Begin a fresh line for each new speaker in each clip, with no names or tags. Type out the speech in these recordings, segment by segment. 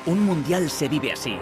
Un mundial se vive así.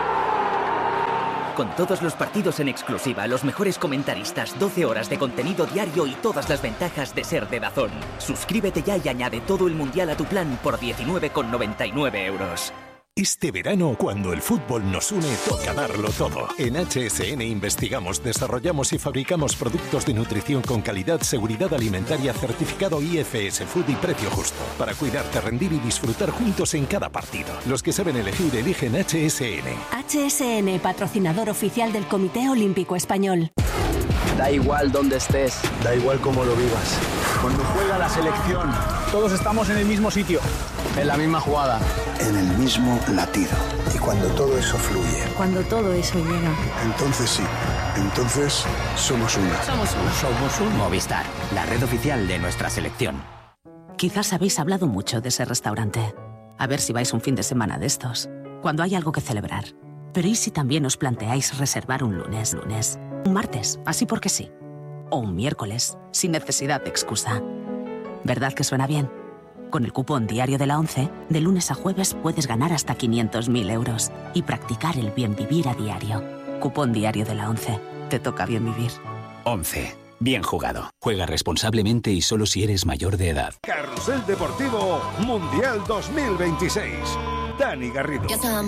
Con todos los partidos en exclusiva, los mejores comentaristas, 12 horas de contenido diario y todas las ventajas de ser de DAZN. Suscríbete ya y añade todo el mundial a tu plan por 19,99 euros.
Este verano, cuando el fútbol nos une, toca darlo todo. En HSN investigamos, desarrollamos y fabricamos productos de nutrición con calidad, seguridad alimentaria, certificado IFS Food y precio justo. Para cuidarte, rendir y disfrutar juntos en cada partido. Los que saben elegir, eligen HSN.
HSN, patrocinador oficial del Comité Olímpico Español.
Da igual dónde estés.
Da igual cómo lo vivas. Cuando juega la selección, todos estamos en el mismo sitio.
En la misma jugada.
En el mismo latido. Y cuando todo eso fluye.
Cuando todo eso llega.
Entonces sí. Entonces somos una.
Somos uno.
Somos un Movistar, la red oficial de nuestra selección.
Quizás habéis hablado mucho de ese restaurante. A ver si vais un fin de semana de estos, cuando hay algo que celebrar. Pero ¿y si también os planteáis reservar un lunes, un martes, así porque sí? O un miércoles, sin necesidad de excusa. ¿Verdad que suena bien? Con el cupón diario de la ONCE, de lunes a jueves puedes ganar hasta 500.000 euros y practicar el bien vivir a diario. Cupón diario de la ONCE. Te toca bien vivir.
11. Bien jugado. Juega responsablemente y solo si eres mayor de edad.
Carrusel Deportivo Mundial 2026. Dani Garrido.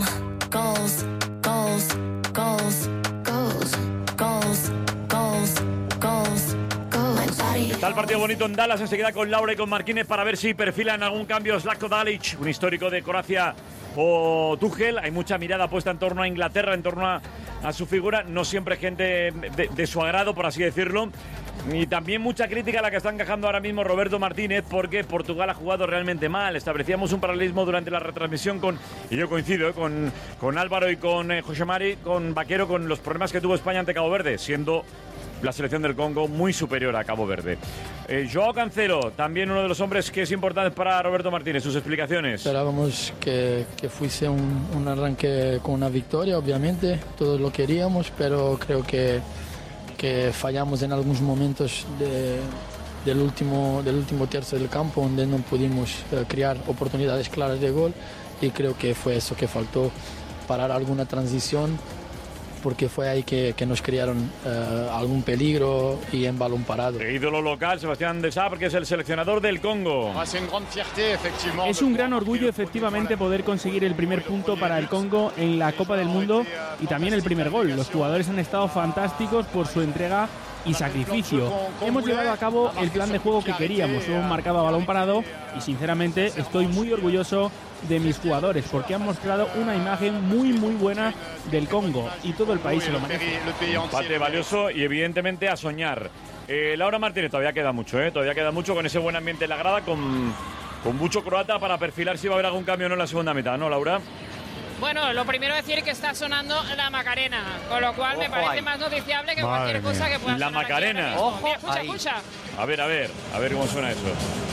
Está el partido bonito en Dallas, enseguida con Laura y con Marquínez para ver si perfilan algún cambio. Zlatko Dalic, un histórico de Croacia, o Tuchel. Hay mucha mirada puesta en torno a Inglaterra, en torno a su figura. No siempre gente de su agrado, por así decirlo. Y también mucha crítica a la que está encajando ahora mismo Roberto Martínez, porque Portugal ha jugado realmente mal. Establecíamos un paralelismo durante la retransmisión y yo coincido con Álvaro y con José Mari, con Vaquero, con los problemas que tuvo España ante Cabo Verde, siendo la selección del Congo muy superior a Cabo Verde. Joao Cancelo, también uno de los hombres que es importante para Roberto Martínez. Sus explicaciones.
Esperábamos que fuese un arranque con una victoria, obviamente. Todos lo queríamos, pero creo que fallamos en algunos momentos del último tercio del campo, donde no pudimos crear oportunidades claras de gol, y creo que fue eso que faltó, parar alguna transición, porque fue ahí que nos crearon algún peligro y en balón parado.
El ídolo local, Sebastián de Sá, porque es el seleccionador del Congo.
Es un gran orgullo, efectivamente, poder conseguir el primer punto para el Congo en la Copa del Mundo y también el primer gol. Los jugadores han estado fantásticos por su entrega y sacrificio. Hemos llevado a cabo el plan de juego que queríamos, hemos marcado a balón parado y sinceramente estoy muy orgulloso de mis jugadores porque han mostrado una imagen muy buena del Congo y todo el país se lo merece.
Empate valioso y evidentemente a soñar. Laura Martínez, todavía queda mucho, todavía queda mucho con ese buen ambiente en la grada, con mucho croata para perfilar si va a haber algún cambio o no en la segunda mitad, ¿no, Laura?
Bueno, lo primero decir que está sonando la Macarena, con lo cual me parece más noticiable que cualquier cosa que pueda sonar.
La Macarena.
Ojo, mira, escucha.
A ver cómo suena eso.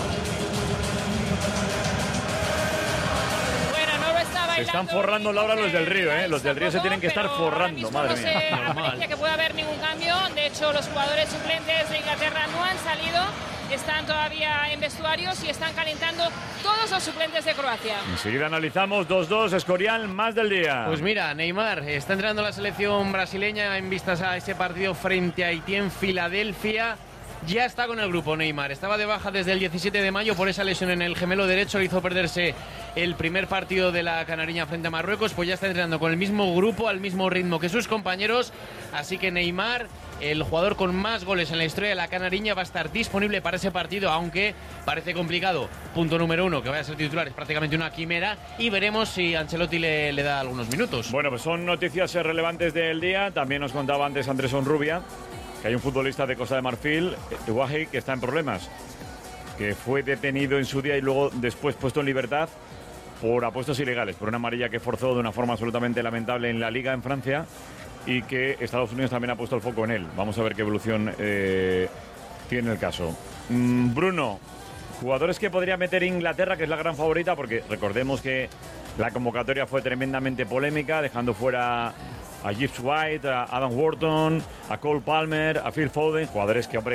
Bueno, no lo está bailando.
Se están forrando, Laura, los del Río, Los del Río se tienen que estar forrando, madre mía.
No parece que pueda haber ningún cambio. De hecho, los jugadores suplentes de Inglaterra no han salido. Están todavía en vestuarios y están calentando todos los suplentes de Croacia.
Enseguida analizamos 2-2, Escorial, más del día.
Pues mira, Neymar está entrenando la selección brasileña en vistas a ese partido frente a Haití en Filadelfia. Ya está con el grupo Neymar, estaba de baja desde el 17 de mayo por esa lesión en el gemelo derecho, le hizo perderse el primer partido de la canariña frente a Marruecos, pues ya está entrenando con el mismo grupo, al mismo ritmo que sus compañeros, así que Neymar, el jugador con más goles en la historia de la canariña, va a estar disponible para ese partido, aunque parece complicado. Punto número 1, que vaya a ser titular, es prácticamente una quimera, y veremos si Ancelotti le da algunos minutos.
Bueno, pues son noticias relevantes del día. También nos contaba antes Andrés Onrubia que hay un futbolista de Costa de Marfil, Tuaji, que está en problemas, que fue detenido en su día y luego después puesto en libertad por apuestos ilegales, por una amarilla que forzó de una forma absolutamente lamentable en la Liga en Francia, y que Estados Unidos también ha puesto el foco en él. Vamos a ver qué evolución tiene el caso. Bruno, jugadores que podría meter Inglaterra, que es la gran favorita, porque recordemos que la convocatoria fue tremendamente polémica, dejando fuera a Gibbs White, a Adam Wharton, a Cole Palmer, a Phil Foden, jugadores que, hombre,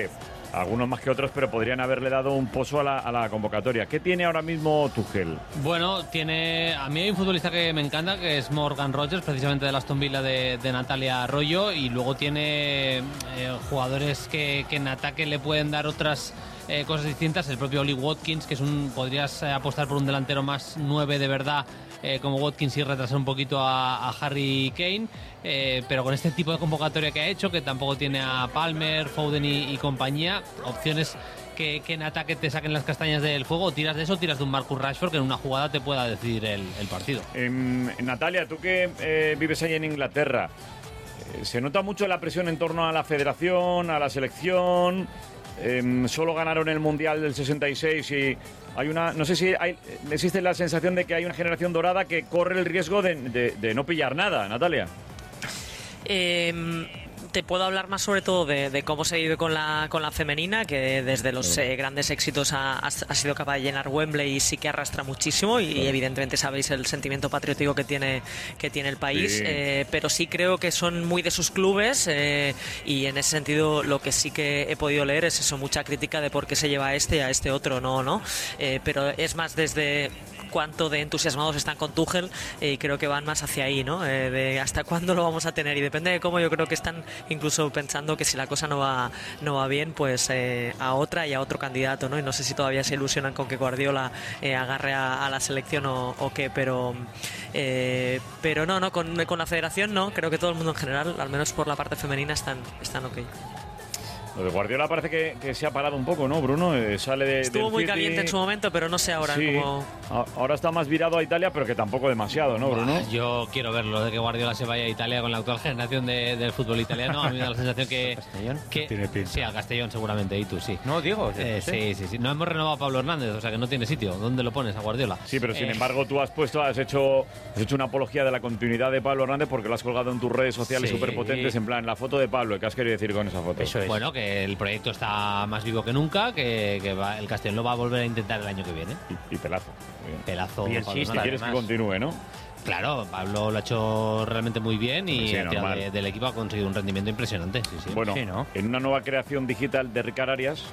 algunos más que otros, pero podrían haberle dado un pozo a la convocatoria. ¿Qué tiene ahora mismo Tuchel?
Bueno, a mí hay un futbolista que me encanta, que es Morgan Rogers, precisamente de Aston Villa de Natalia Arroyo, y luego tiene jugadores que en ataque le pueden dar otras cosas distintas. El propio Oli Watkins, que podrías apostar por un delantero más 9 de verdad, como Watkins, y retrasar un poquito a Harry Kane, pero con este tipo de convocatoria que ha hecho, que tampoco tiene a Palmer, Foden y compañía, opciones que en ataque te saquen las castañas del fuego. Tiras de eso, tiras de un Marcus Rashford que en una jugada te pueda decidir el partido.
Natalia, tú que vives ahí en Inglaterra, ¿se nota mucho la presión en torno a la federación, a la selección? Solo ganaron el Mundial del 66 y hay no sé si existe la sensación de que hay una generación dorada que corre el riesgo de no pillar nada, Natalia.
Te puedo hablar más sobre todo de cómo se vive con la femenina, que desde los grandes éxitos ha sido capaz de llenar Wembley y sí que arrastra muchísimo, y evidentemente sabéis el sentimiento patriótico que tiene el país, sí. Pero sí creo que son muy de sus clubes, y en ese sentido lo que sí que he podido leer es eso, mucha crítica de por qué se lleva a este otro, no, pero es más desde cuánto de entusiasmados están con Tuchel, y creo que van más hacia ahí, ¿no? De hasta cuándo lo vamos a tener, y depende de cómo. Yo creo que están incluso pensando que si la cosa no va bien, pues a otra y a otro candidato, ¿no? Y no sé si todavía se ilusionan con que Guardiola agarre a la selección o qué, pero no, con la federación no, creo que todo el mundo en general, al menos por la parte femenina, están ok.
Lo de Guardiola parece que se ha parado un poco, ¿no, Bruno?
Estuvo
del
muy
City
caliente en su momento, pero no sé ahora
sí.
cómo.
Ahora está más virado a Italia, pero que tampoco demasiado, ¿no, Bruno?
Yo quiero verlo, de que Guardiola se vaya a Italia con la actual generación del fútbol italiano. A mí me da la sensación que
tiene pinta.
Sí, al Castellón seguramente, y tú sí.
No, digo.
Sí. No hemos renovado a Pablo Hernández, o sea que no tiene sitio. ¿Dónde lo pones a Guardiola?
Sí, pero sin embargo tú has hecho una apología de la continuidad de Pablo Hernández porque lo has colgado en tus redes sociales súper potentes, en plan, la foto de Pablo. ¿Qué has querido decir con esa foto?
Eso es. Bueno, que el proyecto está más vivo que nunca, que el Castellón lo va a volver a intentar el año que viene.
Y pelazo.
Pelazo.
Y el chiste, quieres que continúe, ¿no?
Claro, Pablo lo ha hecho realmente muy bien y del equipo ha conseguido un rendimiento impresionante. Sí.
Bueno,
sí, ¿no?
En una nueva creación digital de Ricard Arias,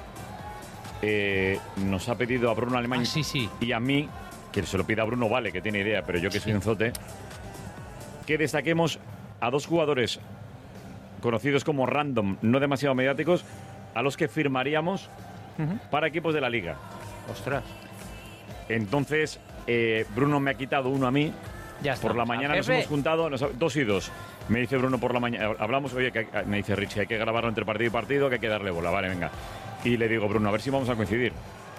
nos ha pedido a Bruno Alemán y a mí, que se lo pida a Bruno, vale, que tiene idea, pero yo que soy un zote, que destaquemos a dos jugadores conocidos como random, no demasiado mediáticos, a los que firmaríamos para equipos de la Liga.
Ostras.
Entonces, Bruno me ha quitado uno a mí.
Ya está.
Por la mañana nos hemos juntado, 2 y 2. Me dice Bruno por la mañana, hablamos, oye, me dice Richie, hay que grabarlo entre partido y partido, que hay que darle bola, vale, venga. Y le digo, Bruno, a ver si vamos a coincidir.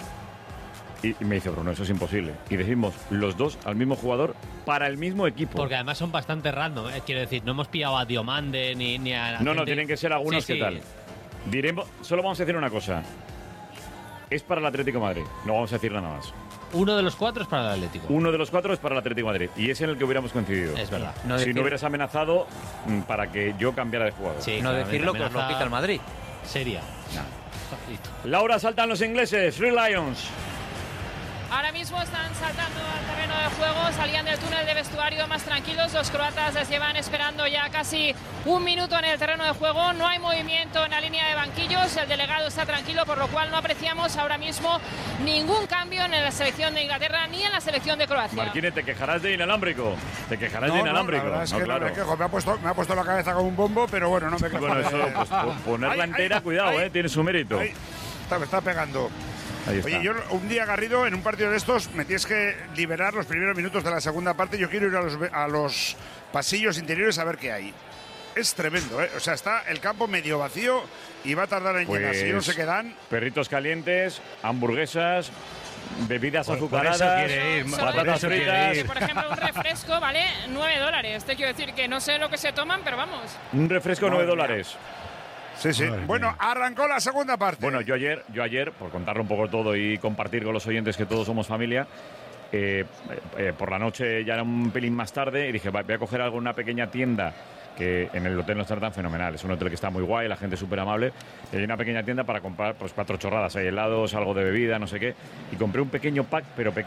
Y me dice Bruno, eso es imposible. Y decimos los dos al mismo jugador para el mismo equipo.
Porque además son bastante random, quiero decir, no hemos pillado a Diomande ni a...
No, tienen que ser algunos que tal. Diremos, solo vamos a decir una cosa. Es para el Atlético de Madrid, no vamos a decir nada más.
Uno de los 4 es para el Atlético.
Uno de los 4 es para el Atlético de Madrid. Y es en el que hubiéramos coincidido.
Es verdad.
Si no hubieras amenazado para que yo cambiara de jugador.
Sí, no decirlo que os lo quita el Madrid.
Sería.
Laura, saltan los ingleses, Three Lions.
Ahora mismo están saltando al terreno de juego, salían del túnel de vestuario más tranquilos. Los croatas les llevan esperando ya casi un minuto en el terreno de juego. No hay movimiento en la línea de banquillos. El delegado está tranquilo, por lo cual no apreciamos ahora mismo ningún cambio en la selección de Inglaterra ni en la selección de Croacia.
Marquine, te quejarás de inalámbrico. Te quejarás de inalámbrico.
La verdad es que no me quejo. Me ha puesto la cabeza como un bombo, pero bueno, no me quejo.
Bueno, eso, pues, ponerla entera, cuidado, tiene su mérito.
Me está pegando. Oye, yo un día, Garrido, en un partido de estos me tienes que liberar los primeros minutos de la segunda parte. Yo quiero ir a los pasillos interiores a ver qué hay. Es tremendo, ¿eh? O sea, está el campo medio vacío y va a tardar en llenarse. Yo no sé qué dan.
Perritos calientes, hamburguesas, bebidas azucaradas, patatas fritas.
Por ejemplo, un refresco vale $9. Te quiero decir que no sé lo que se toman, pero vamos.
Un refresco $9.
Sí. Bueno, arrancó la segunda parte.
Bueno, yo ayer, por contarlo un poco todo y compartir con los oyentes que todos somos familia, por la noche ya era un pelín más tarde y dije, voy a coger algo en una pequeña tienda que en el hotel no está tan fenomenal. Es un hotel que está muy guay, la gente es súper amable. Y hay una pequeña tienda para comprar pues 4 chorradas. Hay helados, algo de bebida, no sé qué. Y compré un pequeño pack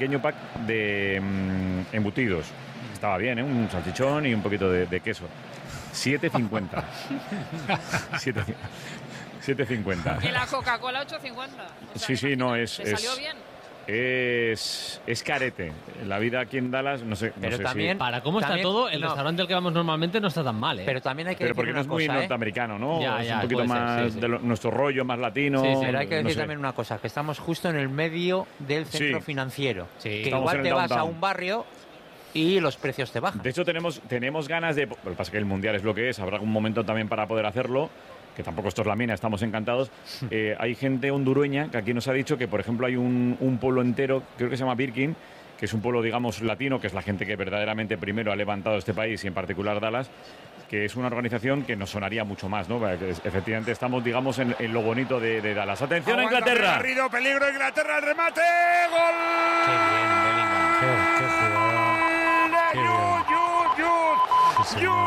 de embutidos. Estaba bien, ¿eh? Un salchichón y un poquito de queso. 7,50. 7,50.
Y la Coca-Cola 8,50.
Sí, no,
¿Le salió bien?
Es carete. La vida aquí en Dallas, no sé.
Pero
no sé
también,
para cómo está todo, el restaurante al que vamos normalmente no está tan mal, ¿eh?
Pero también hay que
pero
decir
porque
una
no es muy
cosa,
norteamericano, ¿no?
Ya,
es un poquito
puede ser,
más
sí.
de nuestro rollo, más latino.
Sí, pero hay que decir
no sé.
también una cosa, que estamos justo en el medio del centro
Sí.
financiero.
Sí.
Que
Estamos
igual
en
te
el
vas a
downtown.
un barrio y los precios te bajan.
De hecho, tenemos ganas de... Lo que pasa es que el Mundial es lo que es, habrá algún momento también para poder hacerlo, que tampoco esto es la mina, estamos encantados. Hay gente hondureña que aquí nos ha dicho que, por ejemplo, hay un pueblo entero, creo que se llama Birkin, que es un pueblo, digamos, latino, que es la gente que verdaderamente primero ha levantado este país y en particular Dallas, que es una organización que nos sonaría mucho más, ¿no? Que efectivamente estamos, digamos, en lo bonito de Dallas. ¡Atención a Inglaterra!
Garrido, peligro, Inglaterra, el remate, gol.
Qué bien, Bellingham.
Qué jugada. Qué bien. Sí, señor.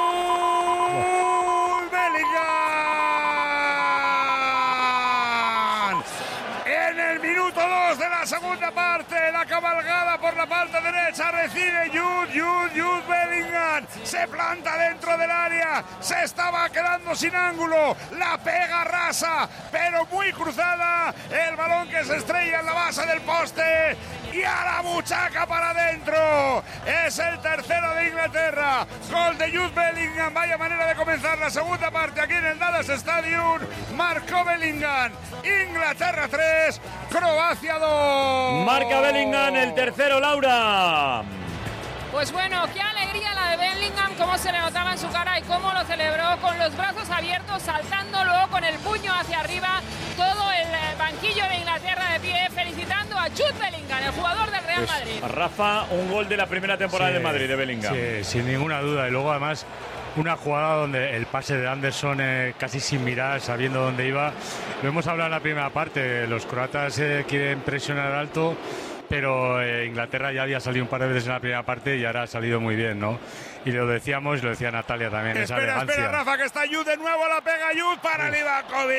Jude Bellingham. En el minuto 2 de la segunda parte, la cabalgada por la parte derecha recibe Jude Bellingham. Se planta dentro del área, se estaba quedando sin ángulo, la pega rasa, pero muy cruzada. El balón que se estrella en la base del poste y a la buchaca para adentro. Es el tercero de Inglaterra. Gol de Jude Bellingham. Vaya manera de comenzar la segunda parte aquí en el Dallas Stadium. Marcó Bellingham. Inglaterra 3, Croacia 2.
Marca Bellingham el tercero, Laura.
Pues bueno, qué alegría la de Bellingham, cómo se le notaba en su cara y cómo lo celebró con los brazos abiertos, saltando luego con el puño hacia arriba, todo el banquillo de Inglaterra de pie, felicitando a Jude Bellingham, el jugador del Real Madrid.
Rafa, un gol de la primera temporada de Madrid, de Bellingham.
Sí, sin ninguna duda. Y luego además una jugada donde el pase de Anderson casi sin mirar, sabiendo dónde iba. Lo hemos hablado en la primera parte, los croatas quieren presionar alto, pero Inglaterra ya había salido un par de veces en la primera parte y ahora ha salido muy bien, ¿no? Y lo decíamos, lo decía Natalia también, esa elegancia.
Espera, Rafa, que está Jude de nuevo, la pega Jude para Livakovic.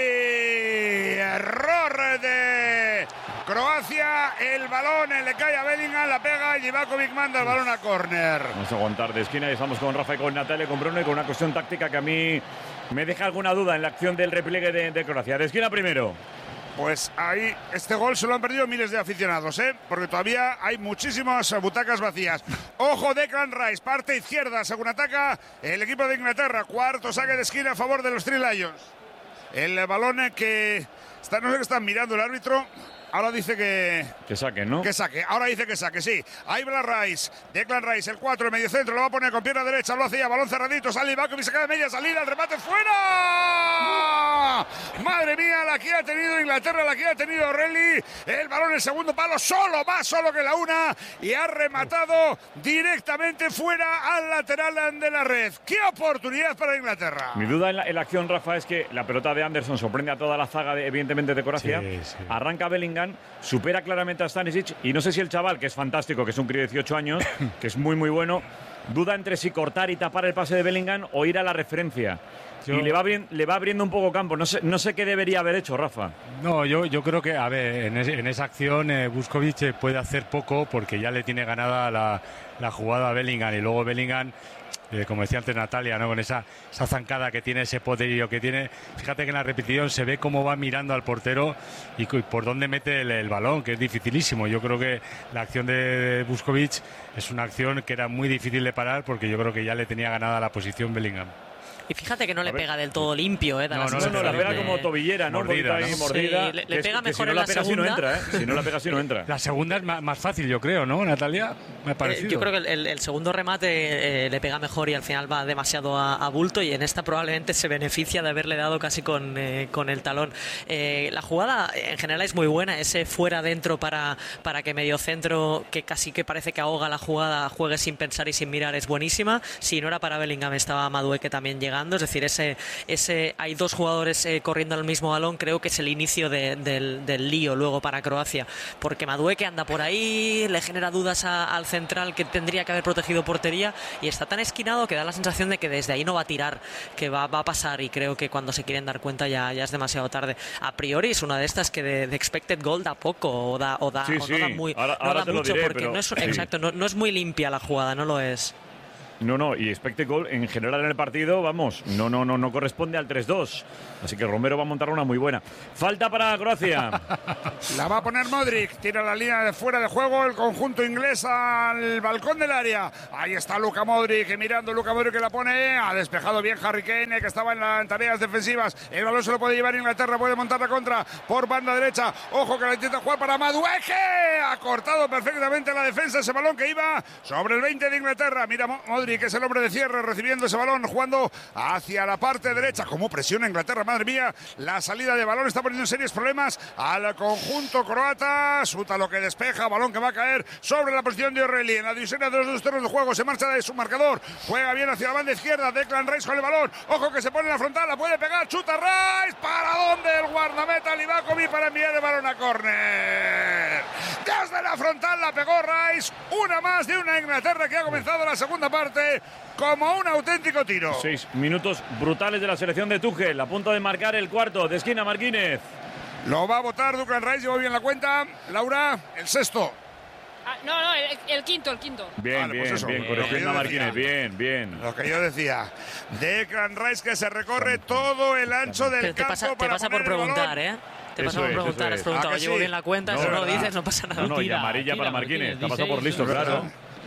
Error de Croacia, el balón le cae a Bellingham, la pega y Livakovic manda el balón a córner.
Vamos a aguantar de esquina y estamos con Rafa y con Natalia, con Bruno y con una cuestión táctica que a mí me deja alguna duda en la acción del repliegue de Croacia. De esquina primero.
Pues ahí, este gol se lo han perdido miles de aficionados, porque todavía hay muchísimas butacas vacías. Ojo, Declan Rice, parte izquierda, según ataca el equipo de Inglaterra. Cuarto saque de esquina a favor de los Three Lions. El balón que está, no sé qué están mirando el árbitro. Ahora dice que
saque, ¿no?
Que saque. Ahora dice que saque, sí. Ahí va Rice. Declan Rice, el 4, el medio centro. Lo va a poner con pierna derecha. Lo hacía. Balón cerradito. Sale Livakovic. Se cae de media salida. El remate fuera. Madre mía, la que ha tenido Inglaterra. La que ha tenido O'Reilly. El balón en el segundo palo. Solo, más solo que la una. Y ha rematado directamente fuera al lateral de la red. ¡Qué oportunidad para Inglaterra!
Mi duda en la acción, Rafa, es que la pelota de Anderson sorprende a toda la zaga, evidentemente, de Croacia.
Sí, sí.
Arranca Bellingham, supera claramente a Stanisic y no sé si el chaval, que es fantástico, que es un crío de 18 años, que es muy, muy bueno, duda entre si cortar y tapar el pase de Bellingham o ir a la referencia. Y le va abriendo un poco campo. No sé qué debería haber hecho, Rafa.
No, yo creo que, a ver, en esa acción Vuskovic puede hacer poco porque ya le tiene ganada la jugada a Bellingham y luego Bellingham, como decía antes Natalia, ¿no? Con esa zancada que tiene, ese poderío que tiene. Fíjate que en la repetición se ve cómo va mirando al portero y por dónde mete el balón, que es dificilísimo. Yo creo que la acción de Vuskovic es una acción que era muy difícil de parar porque yo creo que ya le tenía ganada la posición Bellingham.
Y fíjate que no le pega del todo limpio,
No, la pega como tobillera, ¿no?
Mordida, ¿no?
Mordida.
Sí, le pega mejor
si no
en la
pega,
segunda.
Si no entra, ¿eh? Si no la pega, si no entra.
La segunda es más fácil, yo creo, ¿no, Natalia? Me ha parecido.
Yo creo que el segundo remate le pega mejor y al final va demasiado a bulto, y en esta probablemente se beneficia de haberle dado casi con el talón. La jugada en general es muy buena, ese fuera dentro para que mediocentro, que casi que parece que ahoga la jugada, juegue sin pensar y sin mirar, es buenísima. Si no era para Bellingham, estaba Madueke también llegando, es decir, hay dos jugadores corriendo al mismo balón. Creo que es el inicio del lío luego para Croacia, porque Madueke anda por ahí, le genera dudas al central que tendría que haber protegido portería, y está tan esquinado que da la sensación de que desde ahí no va a tirar, que va a pasar, y creo que cuando se quieren dar cuenta ya es demasiado tarde. A priori es una de estas que de expected goal da poco o da
sí,
no da muy,
ahora
no da
te lo
mucho,
diré,
porque
pero,
no es,
sí.
exacto, no es muy limpia la jugada, no lo es.
No, y expected goal en general en el partido, vamos, no corresponde al 3-2. Así que Romero va a montar una muy buena. Falta para Croacia.
La va a poner Modric, tira la línea de fuera de juego el conjunto inglés al balcón del área. Ahí está Luka Modric, mirando Luka Modric que la pone, ha despejado bien Harry Kane, que estaba en tareas defensivas. El balón se lo puede llevar Inglaterra, puede montar la contra por banda derecha. Ojo que la intenta jugar para Madueke, ha cortado perfectamente la defensa ese balón que iba sobre el 20 de Inglaterra. Mira Modric, que es el hombre de cierre, recibiendo ese balón, jugando hacia la parte derecha. Como presiona Inglaterra, madre mía, la salida de balón está poniendo serios problemas al conjunto croata. Suta lo que despeja, balón que va a caer sobre la posición de O'Reilly. En la división de los dos terrenos de juego se marcha de su marcador, juega bien hacia la banda izquierda, Declan Rice con el balón, ojo que se pone en la frontal, la puede pegar, chuta Rice, ¿para dónde? El guardameta Livakovic para enviar el balón a córner. Desde la frontal la pegó Rice, una más de una Inglaterra que ha comenzado la segunda parte como un auténtico tiro.
6 minutos brutales de la selección de Tuchel, a punto de marcar el cuarto, de esquina Marquínez.
Lo va a votar Declan Rice, lleva bien la cuenta. Laura, el sexto.
El quinto.
Bien,
vale, pues
bien, corrigiendo a Marquínez, bien.
Lo que yo decía. Declan Rice que se recorre todo el ancho del campo.
Te pasa por preguntar, ¿eh? Te pasa por preguntar, has preguntado, llevo bien la cuenta, eso no lo dices, no pasa nada.
No, y amarilla para Marquínez, te ha pasado por listo, claro.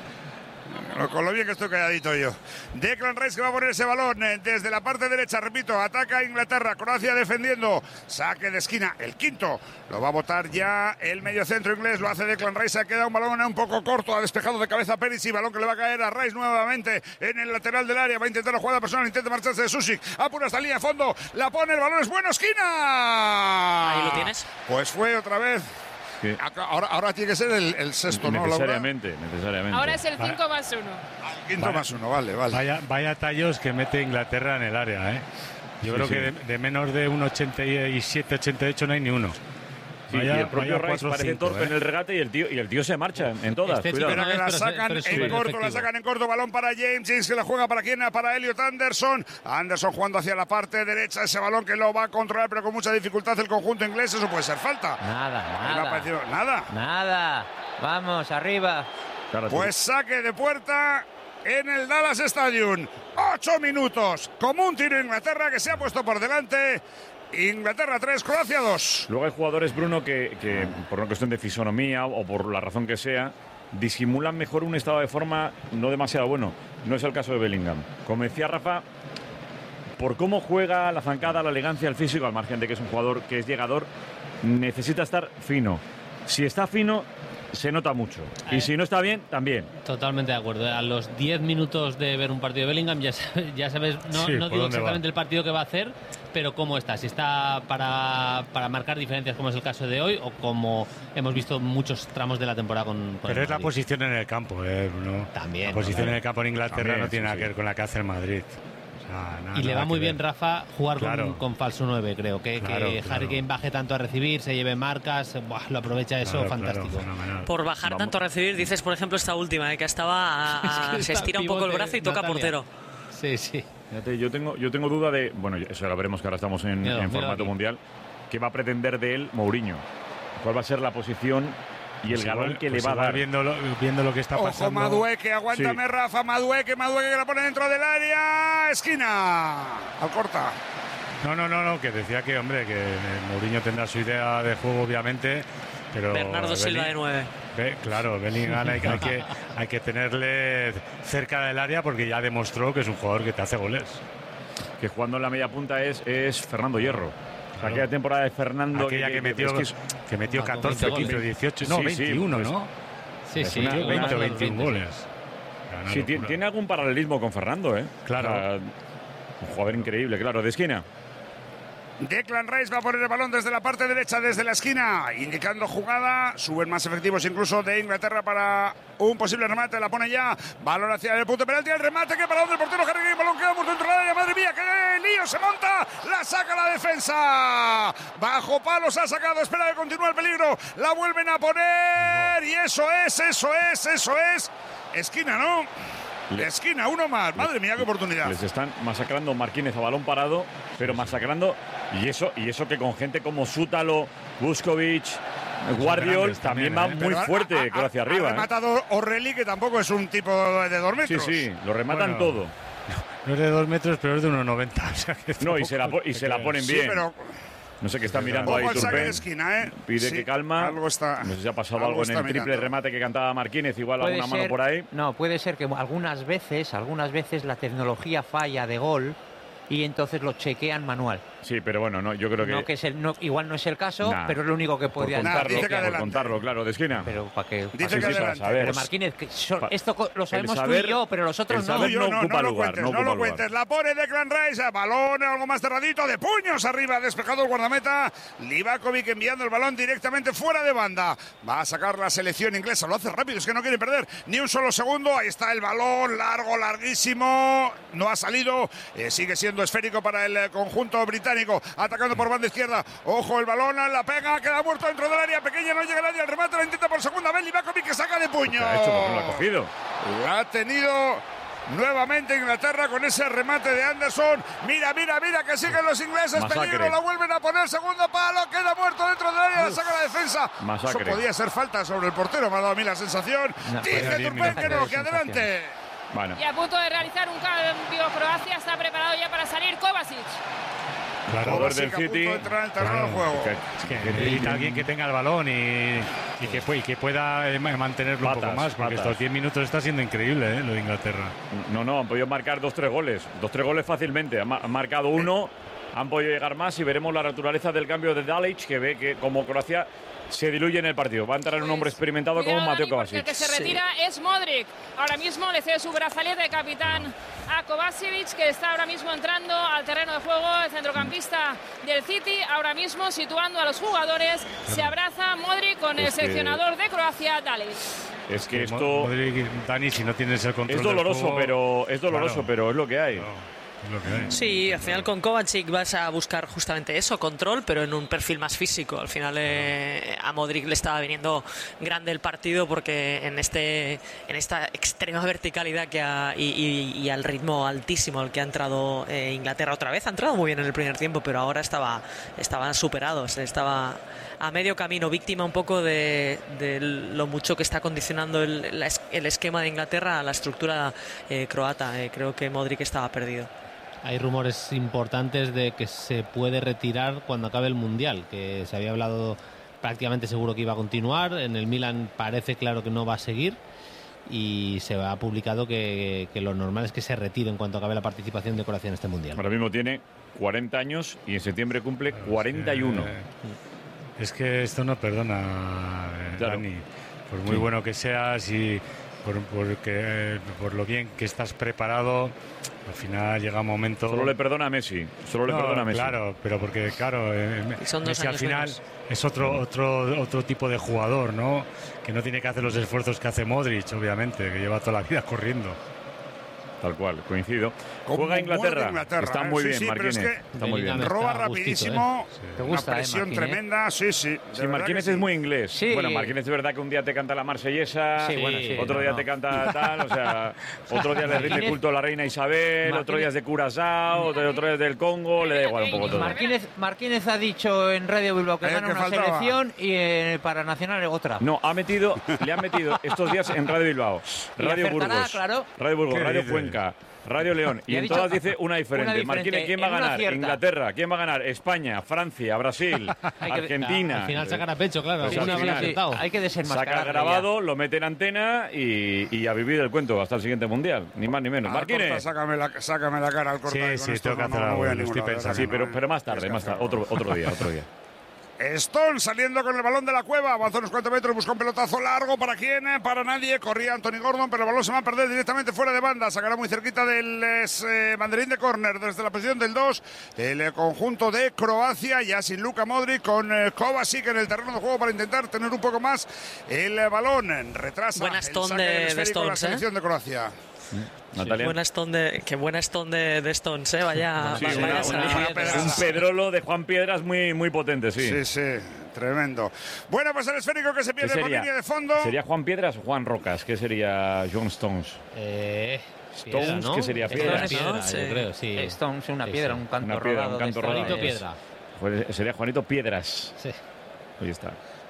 Con lo bien que estoy calladito yo. Declan Rice que va a poner ese balón desde la parte derecha, repito, ataca Inglaterra, Croacia defendiendo, saque de esquina, el quinto, lo va a botar ya el mediocentro inglés, lo hace Declan Rice, ha quedado un balón un poco corto, ha despejado de cabeza Perisic, balón que le va a caer a Rice nuevamente en el lateral del área, va a intentar la jugada personal, intenta marcharse de Susic, apura hasta la línea de fondo, la pone, el balón es bueno, esquina.
Ahí lo tienes.
Pues fue otra vez. Ahora tiene que ser el sexto, ¿no?
Necesariamente.
Ahora es el 5 más 1.
El 5 más 1, vale.
Vaya tallos que mete Inglaterra en el área, ¿eh? Yo creo que de menos de un 87, 88 no hay ni uno.
Sí, y el propio Rice parece torpe en el regate y el tío se marcha en todas.
Pero que la sacan en corto, balón para James que la juega para quién, para Elliot Anderson jugando hacia la parte derecha, ese balón que lo va a controlar pero con mucha dificultad el conjunto inglés, eso puede ser falta.
Nada, vamos, arriba.
Pues saque de puerta en el Dallas Stadium, 8 minutos, como un tiro Inglaterra que se ha puesto por delante. Inglaterra 3, Croacia 2.
Luego hay jugadores, Bruno, que por una cuestión de fisonomía o por la razón que sea, disimulan mejor un estado de forma no demasiado bueno. No es el caso de Bellingham. Como decía Rafa, por cómo juega, la zancada, la elegancia, el físico, al margen de que es un jugador que es llegador, necesita estar fino. Si está fino, se nota mucho. Y si no está bien, también.
Totalmente de acuerdo. A los 10 minutos de ver un partido de Bellingham ya sabes, no digo exactamente el partido que va a hacer, pero cómo está. Si está para marcar diferencias, como es el caso de hoy, o como hemos visto muchos tramos de la temporada con
pero es la posición en el campo, Bruno.
También.
La posición en el campo en Inglaterra no tiene nada que ver con la que hace el Madrid.
Y le va muy bien, Rafa, jugar con falso 9, creo. Que Harry Kane baje tanto a recibir, se lleve marcas, lo aprovecha eso, fantástico.
Por bajar tanto a recibir, dices, por ejemplo, esta última, que estaba se estira un poco el brazo y toca portero.
Sí.
Fíjate, yo tengo duda de, bueno, eso ya lo veremos, que ahora estamos en formato mundial, ¿qué va a pretender de él Mourinho? ¿Cuál va a ser la posición y el galón que le va a dar?
Viendo lo que está pasando.
Ojo, Madueke, aguántame, Rafa, Madueke que la pone dentro del área, esquina, al corta.
No, que decía que, hombre, que Mourinho tendrá su idea de juego, obviamente, pero
Bernardo Silva de 9.
Claro, Bellingham hay que tenerle cerca del área porque ya demostró que es un jugador que te hace goles.
Que jugando en la media punta es Fernando Hierro. Aquella temporada de Fernando
que metió 14, 15, 18, no, 21, ¿no?
Sí,
20 o 21 goles.
Sí, tiene algún paralelismo con Fernando, ¿eh?
Claro.
Un jugador increíble, claro, de esquina.
Declan Rice va a poner el balón desde la parte derecha, desde la esquina, indicando jugada. Suben más efectivos incluso de Inglaterra para un posible remate. La pone ya. Balón hacia el punto de penalti. El remate que para donde el portero Harry Kane. Balón queda por dentro del área. Madre mía, qué lío se monta. La saca la defensa. Bajo palos ha sacado. Espera que continúe el peligro. La vuelven a poner. Y eso es. Esquina, ¿no? La esquina, uno más. Madre mía, qué oportunidad.
Les están masacrando Marquínez a balón parado, pero masacrando. Y eso que con gente como Sútalo, Vuskovic, Guardiol también va muy fuerte hacia arriba.
Ha rematado Orrelli, que tampoco es un tipo de 2 metros.
Sí, lo rematan todo.
No es de 2 metros, pero es de 1,90. O sea que
no, y se la ponen bien.
Pero
no sé qué está mirando ahí Turpin.
Esquina,
Pide que calma.
Algo está,
no sé si ha pasado algo en el triple remate que cantaba Marquínez, igual alguna mano por ahí.
No, puede ser que algunas veces la tecnología falla de gol y entonces lo chequean manual.
Sí, pero bueno, no, yo creo que...
igual no es el caso, pero es lo único que podría
por contarlo, claro, de esquina.
Pero para que...
Dice que adelante.
Pero Marquínez, esto lo sabemos tú y yo, pero los otros no.
No ocupa lugar.
No lo cuentes. La pone Declan Rice, balón algo más cerradito, de puños arriba, despejado el guardameta. Livakovic enviando el balón directamente fuera de banda. Va a sacar la selección inglesa, lo hace rápido, es que no quiere perder ni un solo segundo. Ahí está el balón, largo, larguísimo. No ha salido, sigue siendo esférico para el conjunto británico, atacando por banda izquierda. Ojo, el balón, la pega, queda muerto dentro del área pequeña, no llega nadie al remate, lo intenta por segunda vez Livakovic, que saca de puño.
¿Qué ha hecho? ¿Por qué lo ha cogido?
La ha tenido nuevamente Inglaterra con ese remate de Anderson. Mira, que siguen los ingleses.
Masacre.
Peligro, la vuelven a poner, segundo palo, queda muerto dentro del área, la saca la defensa.
Masacre.
Eso podía ser falta sobre el portero, me ha dado a mí la sensación. Dice Turpin que no, que adelante.
Bueno.
Y a punto de realizar un cambio, Croacia está preparado ya para salir Kovacic.
Claro, jugador del City.
Es que necesita alguien que tenga el balón y que pueda mantenerlo un poco más, porque estos 10 minutos está siendo increíble, lo de Inglaterra.
No, han podido marcar 2-3 goles. 2-3 goles fácilmente. Han marcado uno, han podido llegar más y veremos la naturaleza del cambio de Dalic, que ve que como Croacia se diluye en el partido. Va a entrar un hombre experimentado como Mateo Kovacic.
El que se retira es Modric. Ahora mismo le cede su brazalete de capitán a Kovacic, que está ahora mismo entrando al terreno de juego, el centrocampista del City, ahora mismo situando a los jugadores. Se abraza Modric con el seleccionador de Croacia, Dalic.
Es que esto...
Modric, Dani, si no tienes el control
es doloroso,
del juego,
pero es lo que hay.
Es lo que hay.
Sí, al final con Kovacic vas a buscar justamente eso, control, pero en un perfil más físico. Al final a Modric le estaba viniendo grande el partido porque en esta extrema verticalidad y al ritmo altísimo al que ha entrado Inglaterra otra vez. Ha entrado muy bien en el primer tiempo, pero ahora estaban superados, estaba a medio camino, víctima un poco de lo mucho que está condicionando el esquema de Inglaterra a la estructura croata. Creo que Modric estaba perdido.
Hay rumores importantes de que se puede retirar cuando acabe el Mundial, que se había hablado prácticamente seguro que iba a continuar. En el Milan parece claro que no va a seguir y se ha publicado que lo normal es que se retire en cuanto acabe la participación de Croacia en este Mundial.
Ahora mismo tiene 40 años y en septiembre cumple 41.
Es que esto no perdona, Dani. Por muy bueno que seas y por lo bien que estás preparado, al final llega un momento...
Solo le perdona a Messi.
Claro, pero porque, Messi al final
menos.
Es otro tipo de jugador, ¿no? Que no tiene que hacer los esfuerzos que hace Modric, obviamente, que lleva toda la vida corriendo.
Tal cual, coincido. Juega Inglaterra. Está muy bien, Marquínez. Está muy bien.
Roba rapidísimo.
¿Te gusta,
una presión tremenda. Sí.
Sí, Marquínez es muy inglés.
Sí.
Bueno, Marquínez es verdad que un día te canta la marsellesa, otro día te canta tal, o sea, otro día le rinde culto a la reina Isabel, otro día es de Curazao, otro día es del Congo, le da igual un poco todo.
Marquínez ha dicho en Radio Bilbao que gana una selección y para Nacional otra.
No, le han metido estos días en Radio Bilbao, Radio Burgos,
claro.
Radio Burgos, Radio Fuenca, Radio León, y en todas dice una diferente. Marquínez, ¿quién va a ganar? Inglaterra. ¿Quién va a ganar? España, Francia, Brasil, Argentina.
Al final sacan a pecho, claro.
Hay que desenmascarar.
Saca grabado, lo mete en antena y a vivir el cuento hasta el siguiente Mundial. Ni más ni menos. Marquínez.
Sácame la cara al cortar.
Sí, tengo que hacer algo. Lo estoy pensando.
Sí, pero más tarde. Otro día.
Stone saliendo con el balón de la cueva, avanzó unos cuantos metros, buscó un pelotazo largo. ¿Para quién? Para nadie. Corría Anthony Gordon, pero el balón se va a perder directamente fuera de banda. Sacará muy cerquita del banderín de córner desde la posición del 2 el conjunto de Croacia, ya sin Luka Modric, con Kovacic en el terreno de juego para intentar tener un poco más el balón. Retrasa
buena Stone de Stones,
la selección de Croacia.
Natalia.
Qué buena Stone de Stones, vaya,
sí, un pedrolo de Juan Piedras muy potente, sí.
Sí, tremendo. Bueno, pues el esférico que se pierde por línea de fondo.
¿Sería Juan Piedras o Juan Rocas? ¿Qué sería John Stones? Stones, ¿no? ¿Qué sería? Piedras,
¿no? Yo creo, sí.
Stones, una piedra, un canto rodado.
Juanito Piedra. Sería Juanito Piedras.
Sí.
Ahí está.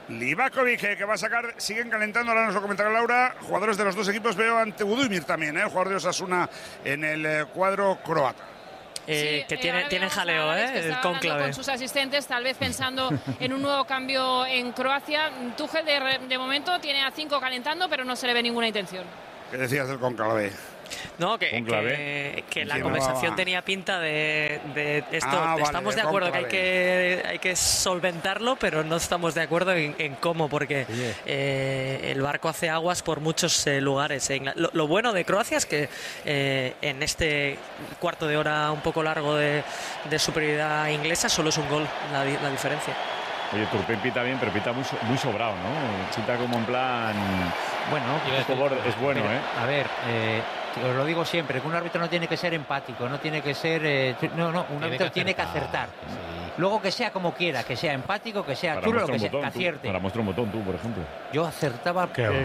Livakovic, que va a sacar, siguen calentando, ahora nos lo comentará Laura, jugadores de los dos equipos, veo ante Budimir también, el jugador de Osasuna en el cuadro croata.
Que tienen jaleo, el cónclave.
Con sus asistentes, tal vez pensando en un nuevo cambio en Croacia. Tuchel de momento tiene a 5 calentando, pero no se le ve ninguna intención.
¿Qué decías del cónclave?
No, que la conversación tenía pinta de esto. Estamos de acuerdo que hay que solventarlo, pero no estamos de acuerdo en cómo, porque el barco hace aguas por muchos lugares. Lo bueno de Croacia es que en este cuarto de hora un poco largo de superioridad inglesa solo es un gol la diferencia.
Oye, Turpin pita bien, pero pita muy sobrado, ¿no? Pita como en plan...
Bueno,
es bueno,
pero, a ver, os lo digo siempre, que un árbitro no tiene que ser empático, no tiene que ser... un árbitro tiene que acertar. Sí. Luego que sea como quiera, que sea empático, que sea chulo, lo que sea, que acierte.
Para mostrar un botón, tú, por ejemplo.
Yo acertaba el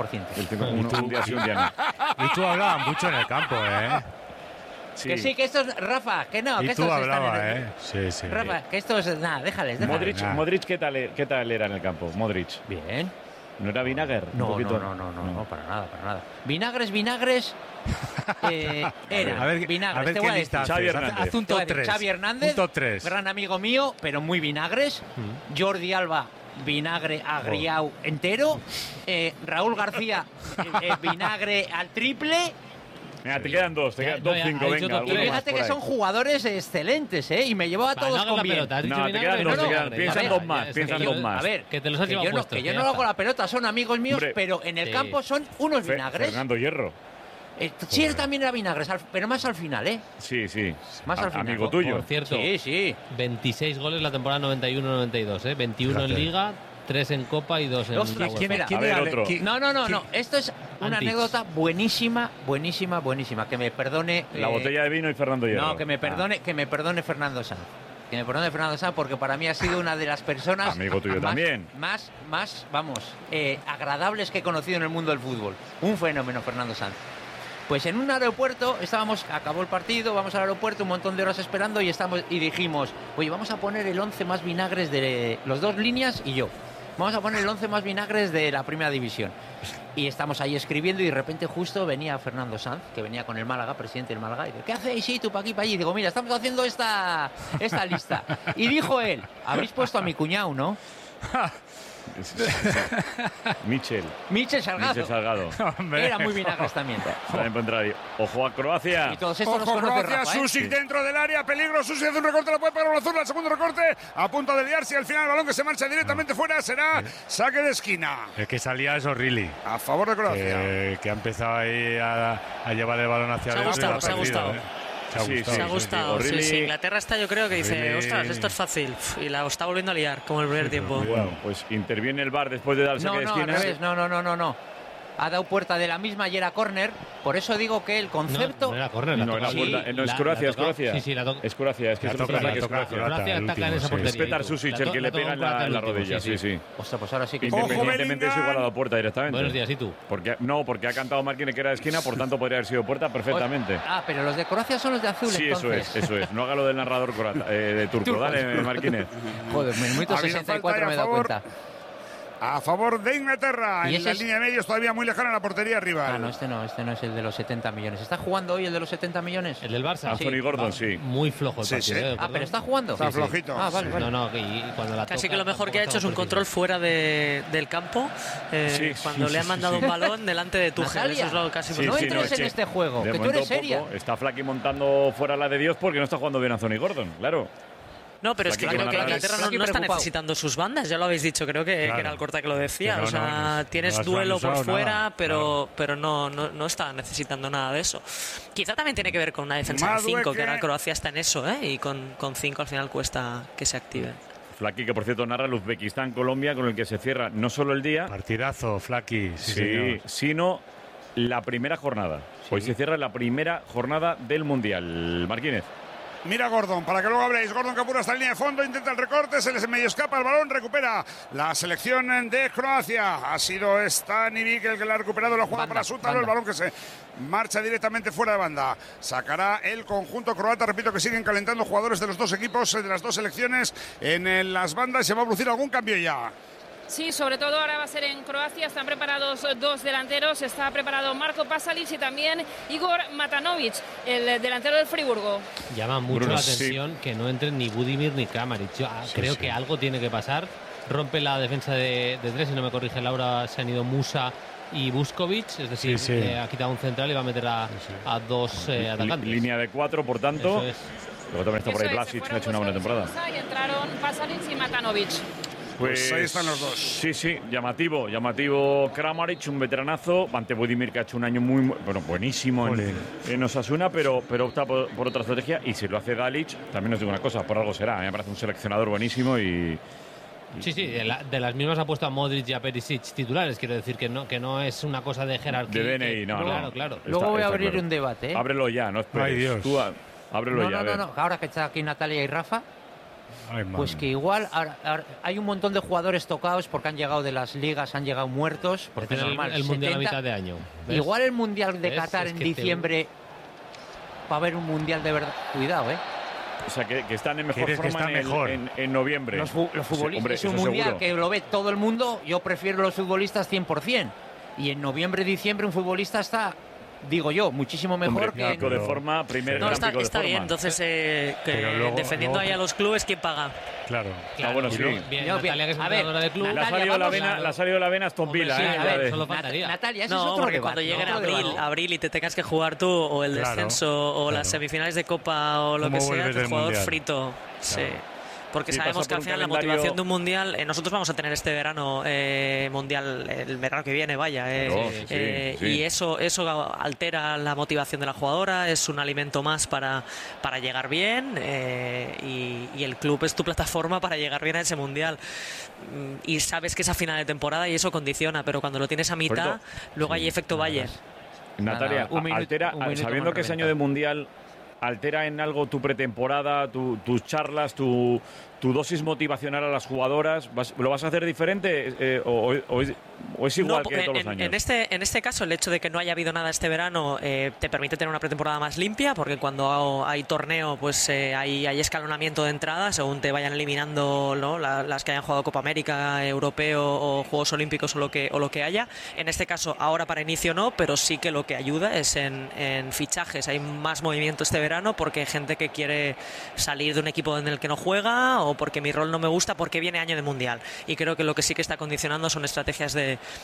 50%.
Y tú hablabas mucho en el campo, ¿eh?
Sí. Que sí, que esto es... Rafa, que no,
y
que
tú
estos
hablabas,
están en
Sí.
Rafa, que esto es... Nada, déjales.
Modric, ¿qué tal era en el campo? Modric.
Bien.
¿No era Vinagre?
No, para nada. Vinagres era.
A ver,
Vinagres, te voy a decir.
Haz un top 3.
Xavi Hernández, gran amigo mío, pero muy Vinagres. Jordi Alba, vinagre agriao entero. Raúl García, vinagre al triple.
Mira, te quedan dos, top 5, venga.
Y fíjate que son jugadores excelentes, ¿eh? Y me llevó a todos con bien.
Te quedan dos, piensa en dos más.
A ver,
que te los has llevado puestos.
Que yo no hago la pelota, son amigos míos, pero en el campo son unos vinagres.
Fernando Hierro.
Sí, él también era vinagres, pero más al final, ¿eh?
Sí.
Más al final.
Amigo tuyo.
Por cierto,
sí.
26 goles la temporada 91-92, ¿eh? 21 en Liga, 3 en Copa y 2 en
Ostras, ¿quién era otro? No. Esto es una anécdota buenísima. Que me perdone.
La botella de vino y Fernando Hierro.
No, que me perdone Fernando Sanz. Que me perdone Fernando Sanz, porque para mí ha sido una de las personas
amigo tuyo también.
Más, agradables que he conocido en el mundo del fútbol. Un fenómeno, Fernando Sanz. Pues en un aeropuerto acabó el partido, vamos al aeropuerto, un montón de horas esperando y dijimos, oye, vamos a poner el 11 más vinagres de los dos líneas y yo. Vamos a poner el 11 más vinagres de la primera división. Y estamos ahí escribiendo y de repente justo venía Fernando Sanz, que venía con el Málaga, presidente del Málaga, y dice, ¿qué hacéis? Sí, tú para aquí, para allí. Y digo, mira, estamos haciendo esta lista. Y dijo él, habéis puesto a mi cuñado, ¿no? Michel Salgado. Era muy vinagres también.
Ojo a Croacia.
Y todos estos
Ojo, Croacia, Susic dentro del área, peligro. Susic hace un recorte, la puede parar una azul, el segundo recorte, a punto de liarse, y al final el balón que se marcha directamente fuera será saque de esquina.
El que salía es O'Reilly.
A favor de Croacia.
Que ha empezado ahí a llevar el balón hacia adentro.
Se ha gustado. Se ha gustado. Sí. Inglaterra está, yo creo que dice, ostras, esto es fácil. Y la está volviendo a liar, como el primer tiempo.
Bueno, pues interviene el VAR después de dar saque de esquina.
No. Ha dado puerta de la misma y era córner. Por eso digo que el concepto...
No era córner.
No es Croacia, es Croacia.
Sí,
es Croacia, es que es Croacia.
Croacia ataca en esa portería.
Es Petar Susic el que le pega en la rodilla. Sí.
Ostras, pues ahora sí que...
Independientemente es igual a la puerta directamente.
Buenos días, ¿y tú?
Porque ha cantado Marquinhos que era de esquina, por tanto podría haber sido puerta perfectamente.
Pero los de Croacia son los de azul,
sí,
entonces.
Eso es. No haga lo del narrador de turco. Dale, Marquinhos.
Joder, en el minuto 64 me he dado cuenta.
A favor de Inglaterra.
¿Y
en la línea de medios todavía muy lejana la portería rival.
Este no es el de los 70 millones. ¿Está jugando hoy el de los 70 millones?
El del Barça.
Anthony Gordon, sí.
Muy flojo el partido.
Pero está jugando.
Está flojito.
Vale.
No, y cuando la
casi que lo mejor que ha hecho es un control fuera del campo. Cuando le han mandado un balón delante de Tuchel. Eso es lo casi
no entres en este juego, que tú eres seria.
Está Flaky montando fuera la de Dios porque no está jugando bien Anthony Gordon, claro.
No, pero es que creo que Inglaterra no está necesitando sus bandas, ya lo habéis dicho, creo que era Alcorta que lo decía. Tienes duelo por fuera, pero no está necesitando nada de eso. Quizá también tiene que ver con una defensa de 5, que ahora Croacia está en eso, y con 5 al final cuesta que se active.
Flaky, que por cierto narra el Uzbekistán-Colombia, con el que se cierra no solo el día...
Partidazo, Flaky.
Sí, sino la primera jornada. Hoy se cierra la primera jornada del Mundial. Marquínez.
Mira Gordon, para que luego habléis. Gordon que apura hasta la línea de fondo, intenta el recorte, se les medio escapa el balón, recupera la selección de Croacia. Ha sido Stanivik el que la ha recuperado, la jugada para Sútalo, el balón que se marcha directamente fuera de banda. Sacará el conjunto croata, repito que siguen calentando jugadores de los dos equipos, de las dos selecciones en las bandas. Se va a producir algún cambio ya.
Sí, sobre todo ahora va a ser en Croacia. Están preparados 2 delanteros. Está preparado Marko Pasalic y también Igor Matanovic, el delantero del Friburgo.
Llama mucho la atención que no entren ni Budimir ni Kramaric. Yo creo que algo tiene que pasar. Rompe la defensa de 3, si no me corrige Laura, se han ido Musa y Vuskovic, es decir, ha quitado un central y va a meter a 2 atacantes.
Línea de 4, por tanto. Luego también está por ahí Vlasic, que ha hecho una buena temporada.
Y entraron Pasalic y Matanovic.
Pues ahí están los dos.
Sí, llamativo Kramaric, un veteranazo, ante Budimir, que ha hecho un año buenísimo en Osasuna, pero opta por otra estrategia, y si lo hace Dalic, también os digo una cosa, por algo será, me parece un seleccionador buenísimo y
Sí, de las mismas ha puesto a Modric y a Perisic titulares, quiero decir que no es una cosa de jerarquía.
De DNI, no.
Claro.
Luego voy a abrir un debate.
Ábrelo ya, no esperes.
Ay, Dios.
Tú ábrelo ya.
No, ahora que está aquí Natalia y Rafa, pues que igual ahora hay un montón de jugadores tocados porque han llegado de las ligas, han llegado muertos. Porque es normal.
El Mundial a mitad de año. ¿Ves?
Igual el Mundial de Qatar en diciembre va a haber un Mundial de verdad. Cuidado, O
sea, que están en mejor forma en noviembre.
Los futbolistas, es un mundial seguro. Que lo ve todo el mundo. Yo prefiero los futbolistas 100%. Y en noviembre, diciembre, un futbolista está, digo yo, muchísimo mejor que...
Pico de forma,
está bien, entonces defendiendo ahí a los clubes, ¿quién paga?
Claro.
Bueno, sí. Bien, Natalia, que es entrenadora de club.
Le ha salido la vena Aston Villa.
Solo faltaría.
Natalia, ese es otro debate.
Cuando llegue abril y te tengas que jugar tú o el descenso o las semifinales de Copa o lo que sea, el jugador frito. Sí. Porque sabemos que al final la motivación de un mundial, nosotros vamos a tener este verano mundial, el verano que viene, y eso altera la motivación de la jugadora, es un alimento más para llegar bien, y el club es tu plataforma para llegar bien a ese mundial. Y sabes que es a final de temporada y eso condiciona, pero cuando lo tienes a mitad, luego hay efecto Valle.
Natalia, altera, sabiendo que es año de mundial, ¿altera en algo tu pretemporada, tus charlas, tu dosis motivacional a las jugadoras? ¿Lo vas a hacer diferente o es igual que todos los años?
En este caso, el hecho de que no haya habido nada este verano te permite tener una pretemporada más limpia, porque cuando hay torneo pues hay escalonamiento de entrada según te vayan eliminando, ¿no? las que hayan jugado Copa América, Europeo o Juegos Olímpicos o lo que haya. En este caso, ahora para inicio no, pero sí que lo que ayuda es en fichajes. Hay más movimiento este verano porque hay gente que quiere salir de un equipo en el que no juega o porque mi rol no me gusta porque viene año de mundial, y creo que lo que sí que está condicionando son estrategias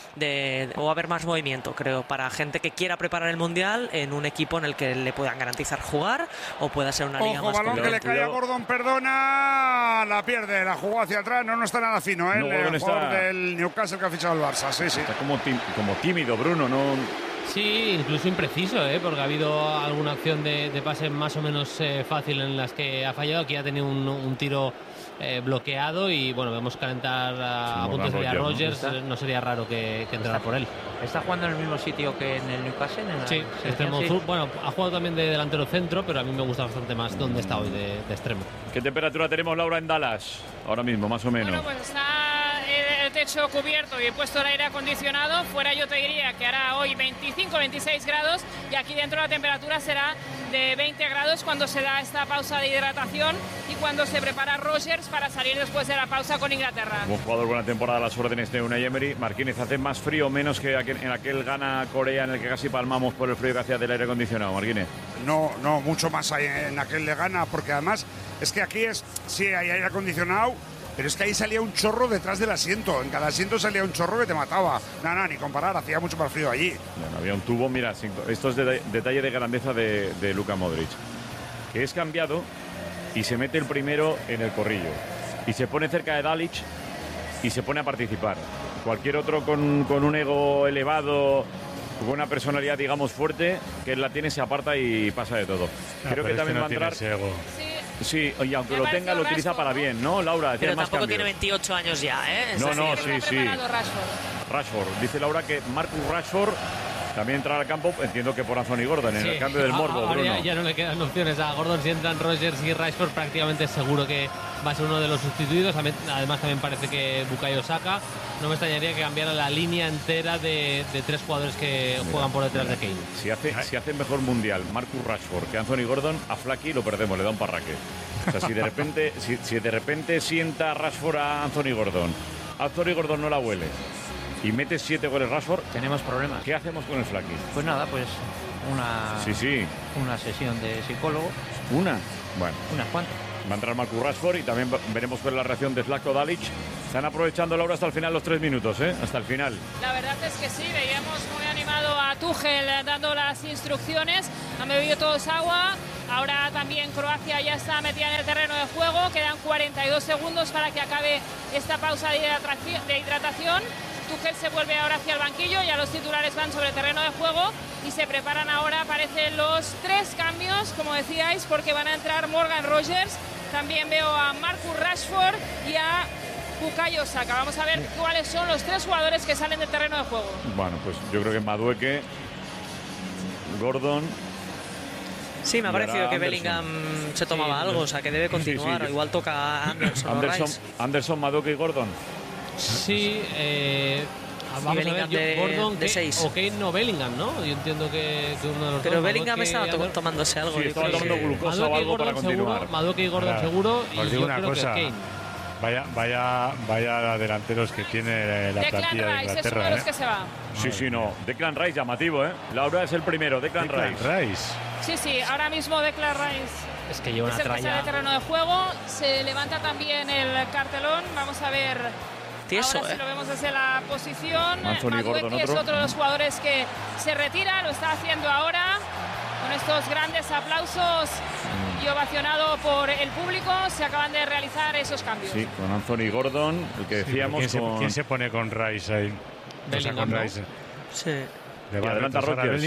o haber más movimiento, creo, para gente que quiera preparar el mundial en un equipo en el que le puedan garantizar jugar o pueda ser una liga más
balón que le cae a Gordon, perdona, la pierde, la jugó hacia atrás, no está nada fino, el jugador del Newcastle que ha fichado el Barça, sí.
Está como tímido, Bruno, ¿no?
Sí, incluso impreciso, porque ha habido alguna acción de pase más o menos fácil en las que ha fallado. Aquí ha tenido un tiro bloqueado y bueno, vemos calentar a puntos de Rogers, ¿no? Sería raro que entrara por él.
¿Está jugando en el mismo sitio que en el Newcastle?
Sí, extremo sur. Bueno, ha jugado también de delantero centro, pero a mí me gusta bastante más donde está hoy de extremo.
¿Qué temperatura tenemos, Laura, en Dallas? Ahora mismo, más o menos.
Bueno, pues está el techo cubierto y he puesto el aire acondicionado. Fuera yo te diría que hará hoy 25-26 grados y aquí dentro la temperatura será de 20 grados cuando se da esta pausa de hidratación y cuando se prepara Rogers para salir después de la pausa con Inglaterra.
Un jugador, buena temporada a las órdenes de Unai Emery. Marquínez, ¿hace más frío o menos que en aquel Ghana-Corea en el que casi palmamos por el frío que hacía del aire acondicionado, Marquínez?
No, mucho más hay en aquel de Ghana, porque además es que aquí sí hay aire acondicionado, pero es que ahí salía un chorro detrás del asiento. En cada asiento salía un chorro que te mataba. Nada, ni comparar, hacía mucho más frío allí.
Bueno, había un tubo, mira, esto es detalle de grandeza de Luka Modric, que es cambiado y se mete el primero en el corrillo y se pone cerca de Dalic y se pone a participar. Cualquier otro con un ego elevado, con una personalidad, digamos, fuerte, que él la tiene, se aparta y pasa de todo. Creo que también va a entrar... Sí, y aunque lo tenga, lo utiliza para bien, ¿no, Laura?
Pero tampoco tiene 28 años ya,
No, sí. Rashford. Dice Laura que Marcus Rashford también entrará al campo, entiendo que por Anthony Gordon, en el cambio del morbo, Bruno.
Ya no le quedan opciones a Gordon. Si entran Rogers y Rashford, prácticamente seguro que va a ser uno de los sustituidos. Además, también parece que Bukayo Saka. No me extrañaría que cambiara la línea entera de tres jugadores que juegan por detrás de Kane.
Si hace mejor mundial Marcus Rashford que Anthony Gordon, a Flaky lo perdemos, le da un parraque. O sea, si de repente sienta Rashford a Anthony Gordon Anthony Gordon no la huele y mete 7 goles Rashford,
tenemos problemas.
¿Qué hacemos con el Flaky?
Pues nada, pues una sesión de psicólogo.
Bueno,
unas cuantas.
Va a entrar Marcus Rashford y también veremos cuál es la reacción de Zlatko Dalic. Están aprovechando, Laura, hasta el final los 3 minutos, hasta el final.
La verdad es que sí, veíamos muy animado a Tuchel dando las instrucciones. Han bebido todos agua. Ahora también Croacia ya está metida en el terreno de juego. Quedan 42 segundos para que acabe esta pausa de hidratación. Tuchel se vuelve ahora hacia el banquillo, ya los titulares van sobre el terreno de juego y se preparan ahora, parecen los 3 cambios, como decíais, porque van a entrar Morgan Rogers, también veo a Marcus Rashford y a Bukayo Saka. Vamos a ver cuáles son los 3 jugadores que salen del terreno de juego.
Bueno, pues yo creo que Madueke, Gordon...
Sí, me ha parecido que Bellingham se tomaba algo, o sea, que debe continuar.
Sí.
Igual toca a
Anderson, Madueke y Gordon.
Sí, vamos a ver, Gordon
de 6.
O Kane no Bellingham, ¿no? Yo entiendo que uno de los
Pero
dos,
Bellingham estaba tomándose algo.
Sí, estaba tomando glucosa o algo para continuar.
Madueke y Gordon seguro, y yo creo que Kane.
Vaya delanteros que tiene la plantilla de Inglaterra.
Es uno de los que se va.
Sí, no. Declan Rice, llamativo, Laura es el primero, Declan Rice.
Sí, ahora mismo Declan Rice.
Es que lleva una
tralla. Es el que sale del terreno de juego. Se levanta también el cartelón. Vamos a ver.
Tieso,
ahora sí lo vemos desde la posición.
Madueke
es otro de los jugadores que se retira. Lo está haciendo ahora con estos grandes aplausos y ovacionado por el público. Se acaban de realizar esos cambios.
Sí, con Anthony Gordon, el que decíamos.
¿Quién se pone con Rice ahí?
Bellingham, ¿no?
Sí.
Le va a adelantar Rodgers.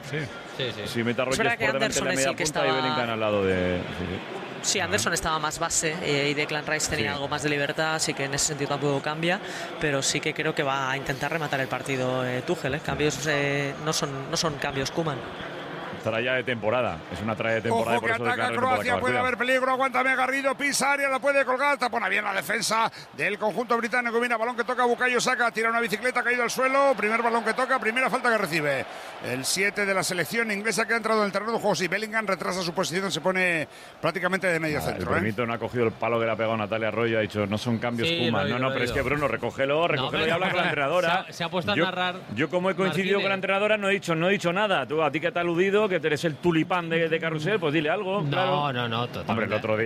Sí, mete a Rodgers por delante de la media punta y Bellingham al lado de...
Sí, Anderson estaba más base y Declan Rice tenía algo más de libertad, así que en ese sentido tampoco cambia, pero sí que creo que va a intentar rematar el partido Tuchel. Cambios no son cambios Koeman.
Tralla de temporada, es una tralla de temporada.
Ojo que ataca Croacia, puede haber peligro, aguántame Garrido, pisa área, la puede colgar, tapona bien la defensa del conjunto británico. Viene balón que toca Bukayo Saka, tira una bicicleta, caído al suelo, primer balón que toca, primera falta que recibe el 7 de la selección inglesa que ha entrado en el terreno de juego. Si Bellingham retrasa su posición, se pone prácticamente de medio centro.
El Permito no ha cogido el palo que le ha pegado Natalia Arroyo, ha dicho no son cambios Koeman. No, pero es que Bruno, recógelo y habla con la entrenadora.
Se ha puesto a narrar.
Yo como he coincidido con la entrenadora no he dicho nada. Tú, a ti que te ha aludido, que eres el tulipán de carrusel, pues dile algo.
No,
claro.
no, totalmente.
Hombre, el otro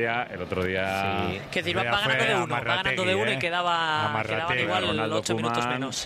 día
sí. Que Dilbach va ganando de uno y quedaban igual los 8 minutos menos.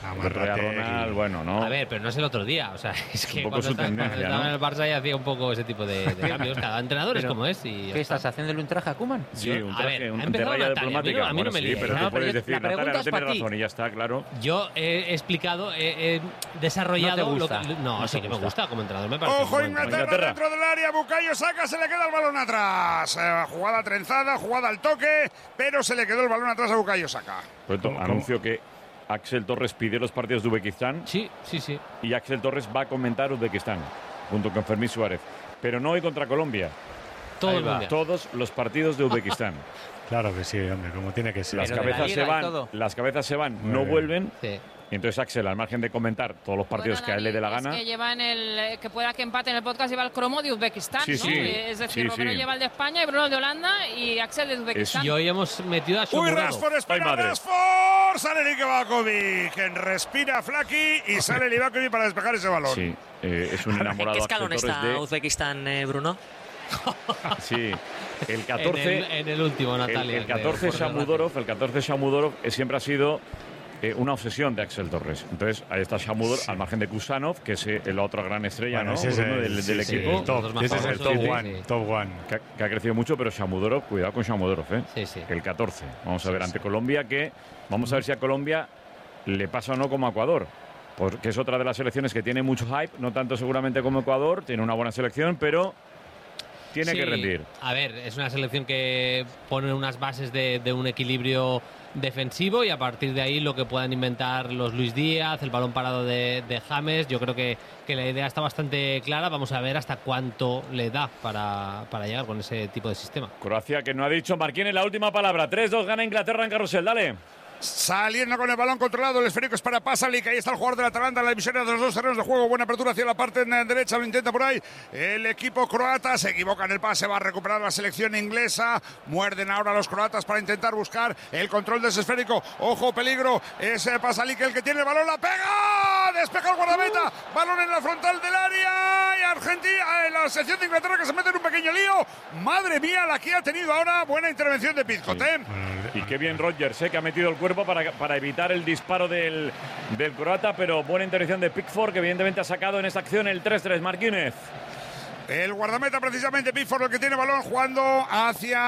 Ronald, bueno, ¿no?
A ver, pero no es el otro día. O sea, es que
un poco su tendencia, ¿no?
En el Barça ya hacía un poco ese tipo de cambios. Cada entrenador es como es. Y
¿qué estás haciéndole un traje a Koeman?
Sí, un traje, un raya diplomática.
A mí no me líes.
Pero tú puedes decir, Natalia, no tienes razón y ya está, claro.
Yo he explicado, he desarrollado lo que... No, sí que me gusta como entrenador, me parece.
¡Ojo, Inglaterra dentro del área! Bukayo Saka, se le queda el balón atrás. Jugada trenzada, jugada al toque, pero se le quedó el balón atrás a Bukayo Saka.
Anuncio que Axel Torres pide los partidos de Uzbekistán.
Sí.
Y Axel Torres va a comentar Uzbekistán, junto con Fermín Suárez. Pero no hoy contra Colombia. Todos los partidos de Uzbekistán.
Claro que sí, hombre, como tiene que ser.
Las cabezas se van, no vuelven. Sí. Y entonces Axel, al margen de comentar todos los partidos que a él le dé la gana...
que lleva que pueda que empate en el podcast, lleva el cromo de Uzbekistán, ¿no? Es decir, Romero lleva el de España, y Bruno el de Holanda y Axel de Uzbekistán.
Y hoy hemos metido a Shomurov.
¡Uy, Rashford, espera, Rashford! Sale Livakovic, que respira Flaky y sale Livakovic para despejar ese balón.
Sí, es un enamorado.
¿En qué escalón está Uzbekistán, Bruno?
Sí, el 14...
En el último, Natalia.
El 14 Shamudorov siempre ha sido... una obsesión de Axel Torres. Entonces, ahí está Shamudor, al margen de Kusanov, que es la otra gran estrella, ¿no? Del equipo.
Ese es el top one.
Que ha crecido mucho, pero Shamudorov, cuidado con Shamudorov,
Sí.
El 14. Vamos a ver, ante Colombia, vamos a ver si a Colombia le pasa o no como a Ecuador. Porque es otra de las selecciones que tiene mucho hype, no tanto seguramente como Ecuador, tiene una buena selección, pero... tiene que rendir.
A ver, es una selección que pone unas bases de un equilibrio defensivo y a partir de ahí lo que puedan inventar los Luis Díaz, el balón parado de James, yo creo que la idea está bastante clara. Vamos a ver hasta cuánto le da para llegar con ese tipo de sistema.
Croacia, que no ha dicho Marquín en la última palabra. 3-2 gana Inglaterra en carrusel, dale.
Saliendo con el balón controlado, el esférico es para Pasalic. Ahí está el jugador del Atalanta en la división de los dos terrenos de juego. Buena apertura hacia la parte derecha, lo intenta por ahí el equipo croata. Se equivoca en el pase, va a recuperar la selección inglesa. Muerden ahora los croatas para intentar buscar el control de ese esférico. Ojo, peligro, es Pasalic el que tiene el balón, la pega, despeja el guardameta, balón en la frontal del área y Argentina, en la sección de Inglaterra que se mete en un pequeño lío. Madre mía, la que ha tenido ahora. Buena intervención de Pizcot, ¿eh?
Y qué bien Rodgers, que ha metido el cuerpo para evitar el disparo del croata, pero buena intervención de Pickford, que evidentemente ha sacado en esta acción el 3-3. Marquínez.
El guardameta precisamente, Pickford, el que tiene balón jugando hacia